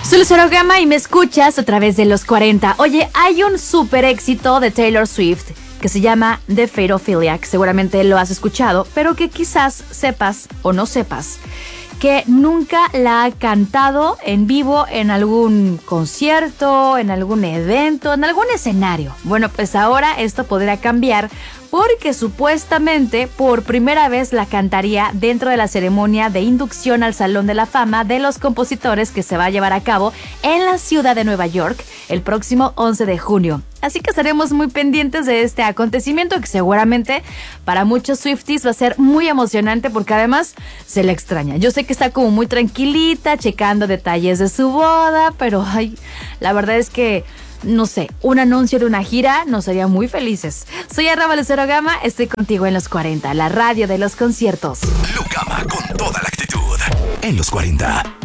Soy Lucero Gama y me escuchas a través de los 40. Oye, hay un super éxito de Taylor Swift que se llama The Fate of Ophelia, que seguramente lo has escuchado, pero que quizás sepas o no sepas que nunca la ha cantado en vivo en algún concierto, en algún evento, en algún escenario. Bueno, pues ahora esto podrá cambiar porque supuestamente por primera vez la cantaría dentro de la ceremonia de inducción al Salón de la Fama de los Compositores que se va a llevar a cabo en la ciudad de Nueva York el próximo 11 de junio. Así que estaremos muy pendientes de este acontecimiento que seguramente para muchos Swifties va a ser muy emocionante porque además se le extraña. Yo sé que está como muy tranquilita, checando detalles de su boda, pero ay, la verdad es que no sé, un anuncio de una gira nos haría muy felices. Soy @Lucero Gama, estoy contigo en los 40, la radio de los conciertos. Lucama con toda la actitud en los 40.